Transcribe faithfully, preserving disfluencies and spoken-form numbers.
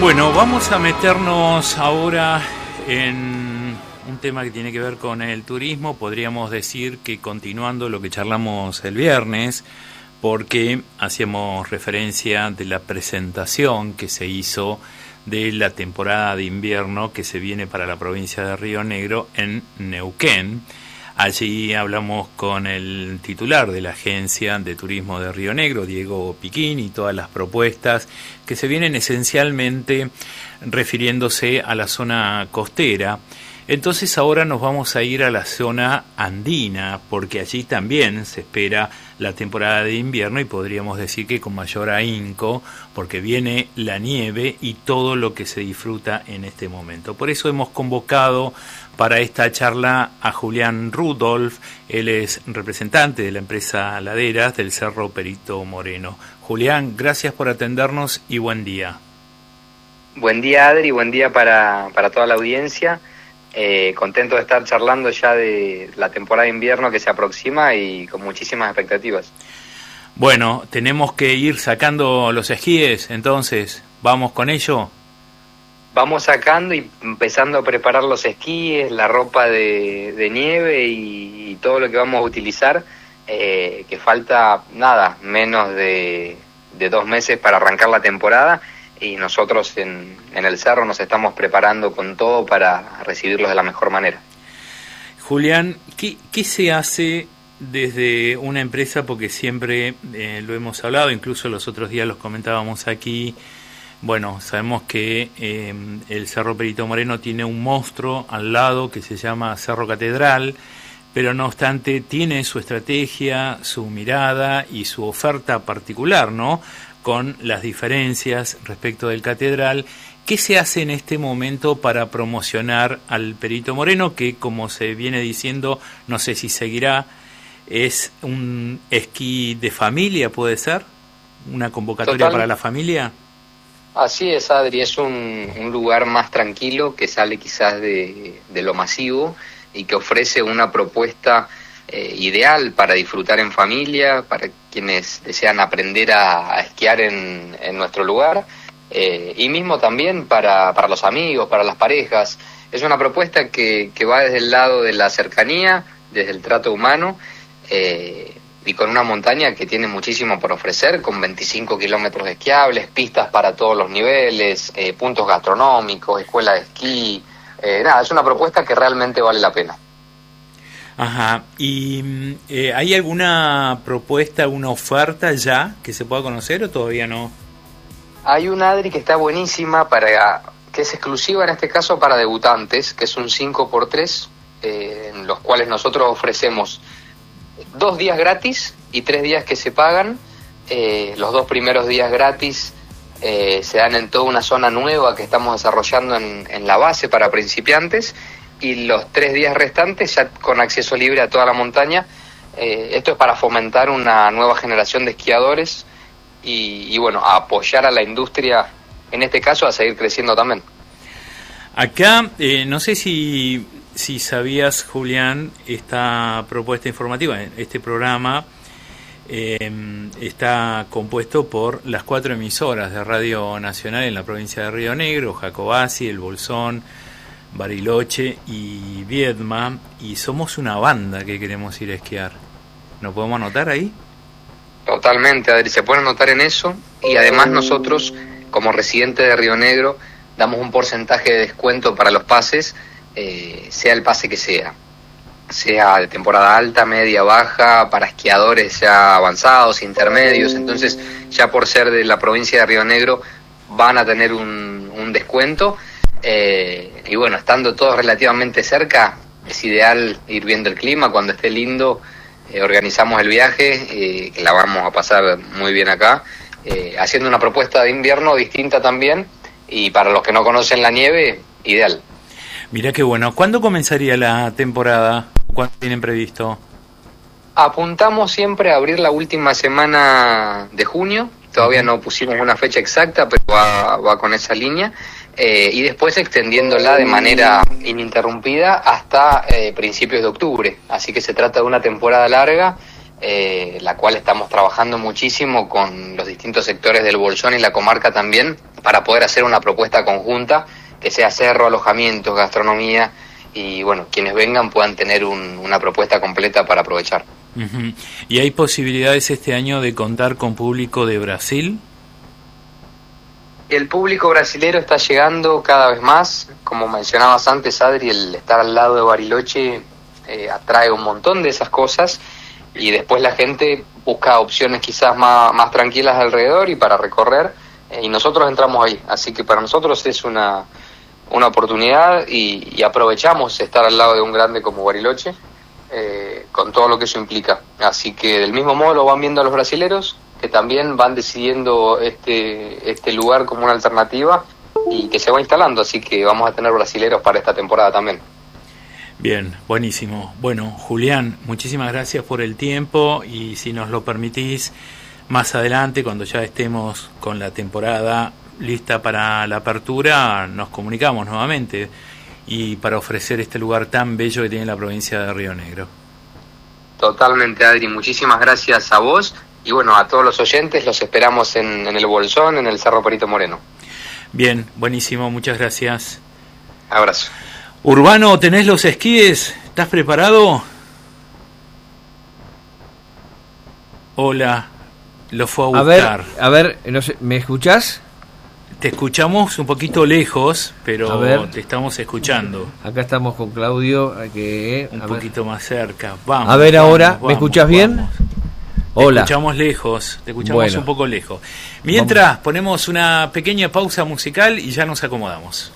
Bueno, vamos a meternos ahora en un tema que tiene que ver con el turismo. Podríamos decir que continuando lo que charlamos el viernes, porque hacíamos referencia de la presentación que se hizo de la temporada de invierno que se viene para la provincia de Río Negro en Neuquén. Allí hablamos con el titular de la Agencia de Turismo de Río Negro, Diego Piquín, y todas las propuestas que se vienen esencialmente refiriéndose a la zona costera. Entonces ahora nos vamos a ir a la zona andina, porque allí también se espera la temporada de invierno y podríamos decir que con mayor ahínco, porque viene la nieve y todo lo que se disfruta en este momento. Por eso hemos convocado para esta charla a Julián Rudolph. Él es representante de la empresa Laderas del Cerro Perito Moreno. Julián, gracias por atendernos y buen día. Buen día, Adri, buen día para, para toda la audiencia. Eh, contento de estar charlando ya de la temporada de invierno que se aproxima y con muchísimas expectativas. Bueno, tenemos que ir sacando los esquíes, entonces, ¿vamos con ello? Vamos sacando y empezando a preparar los esquíes, la ropa de, de nieve y, y todo lo que vamos a utilizar, eh, que falta nada, menos de, de dos meses para arrancar la temporada. Y nosotros en, en el cerro nos estamos preparando con todo para recibirlos de la mejor manera. Julián, ¿qué, qué se hace desde una empresa? Porque siempre eh, lo hemos hablado, incluso los otros días los comentábamos aquí. Bueno, sabemos que eh, el Cerro Perito Moreno tiene un monstruo al lado que se llama Cerro Catedral, pero no obstante tiene su estrategia, su mirada y su oferta particular, ¿no?, con las diferencias respecto del Catedral. ¿Qué se hace en este momento para promocionar al Perito Moreno, que, como se viene diciendo, no sé si seguirá, es un esquí de familia, puede ser? ¿Una convocatoria Total. para la familia? Así es, Adri, es un, un lugar más tranquilo que sale quizás de, de lo masivo y que ofrece una propuesta Eh, ideal para disfrutar en familia, para quienes desean aprender a, a esquiar en, en nuestro lugar, eh, y mismo también para, para los amigos, para las parejas. Es una propuesta que, que va desde el lado de la cercanía, desde el trato humano, eh, y con una montaña que tiene muchísimo por ofrecer, con veinticinco kilómetros esquiables, pistas para todos los niveles, eh, puntos gastronómicos, escuela de esquí. Eh, nada, es una propuesta que realmente vale la pena. Ajá, ¿y eh, hay alguna propuesta, alguna oferta ya que se pueda conocer o todavía no? Hay una, Adri, que está buenísima, para que es exclusiva en este caso para debutantes, que es un cinco por tres, eh, en los cuales nosotros ofrecemos dos días gratis y tres días que se pagan. Eh, los dos primeros días gratis eh, se dan en toda una zona nueva que estamos desarrollando en, en la base para principiantes, y los tres días restantes ya con acceso libre a toda la montaña. Eh, esto es para fomentar una nueva generación de esquiadores y, y bueno, a apoyar a la industria, en este caso, a seguir creciendo también. Acá, eh, no sé si, si sabías, Julián, esta propuesta informativa, este programa eh, está compuesto por las cuatro emisoras de Radio Nacional en la provincia de Río Negro: Jacobasi, El Bolsón, Bariloche y Viedma, y somos una banda que queremos ir a esquiar. ¿Nos podemos anotar ahí? Totalmente, Adri, se pueden anotar en eso, y además nosotros, como residentes de Río Negro, damos un porcentaje de descuento para los pases, eh, sea el pase que sea, sea de temporada alta, media, baja, para esquiadores ya avanzados, intermedios. Entonces, ya por ser de la provincia de Río Negro, van a tener un, un descuento. Eh, y bueno, estando todos relativamente cerca, es ideal ir viendo el clima. Cuando esté lindo, eh, organizamos el viaje, eh, que la vamos a pasar muy bien acá, eh, haciendo una propuesta de invierno distinta también, y para los que no conocen la nieve, ideal. Mirá qué bueno. ¿Cuándo comenzaría la temporada? ¿Cuándo tienen previsto? Apuntamos siempre a abrir la última semana de junio. Todavía no pusimos una fecha exacta, pero va, va con esa línea. Eh, y después extendiéndola de manera ininterrumpida hasta eh, principios de octubre. Así que se trata de una temporada larga, eh, la cual estamos trabajando muchísimo con los distintos sectores del Bolsón y la comarca también, para poder hacer una propuesta conjunta que sea cerro, alojamientos, gastronomía, y bueno, quienes vengan puedan tener un, una propuesta completa para aprovechar. Uh-huh. ¿Y hay posibilidades este año de contar con público de Brasil? El público brasilero está llegando cada vez más. Como mencionabas antes, Adri, el estar al lado de Bariloche eh, atrae un montón de esas cosas, y después la gente busca opciones quizás más, más tranquilas alrededor y para recorrer, eh, y nosotros entramos ahí. Así que para nosotros es una, una oportunidad, y, y aprovechamos estar al lado de un grande como Bariloche, eh, con todo lo que eso implica. Así que del mismo modo lo van viendo a los brasileros, que también van decidiendo este, este lugar como una alternativa y que se va instalando, así que vamos a tener brasileros para esta temporada también. Bien, buenísimo. Bueno, Julián, muchísimas gracias por el tiempo, y si nos lo permitís, más adelante, cuando ya estemos con la temporada lista para la apertura, nos comunicamos nuevamente y para ofrecer este lugar tan bello que tiene la provincia de Río Negro. Totalmente, Adri, muchísimas gracias a vos, y bueno, a todos los oyentes los esperamos en, en el Bolsón, en el Cerro Perito Moreno. Bien, buenísimo, muchas gracias. Abrazo. Urbano, ¿tenés los esquíes? ¿Estás preparado? Hola, lo fue a buscar. A ver, a ver, no sé, ¿me escuchás? Te escuchamos un poquito lejos, pero te estamos escuchando. Acá estamos con Claudio, que un poquito ver. más cerca. Vamos. A ver vamos, ahora, vamos, ¿me escuchás bien? Vamos. Hola. Te escuchamos lejos, te escuchamos bueno. un poco lejos. Mientras, vamos. Ponemos una pequeña pausa musical y ya nos acomodamos.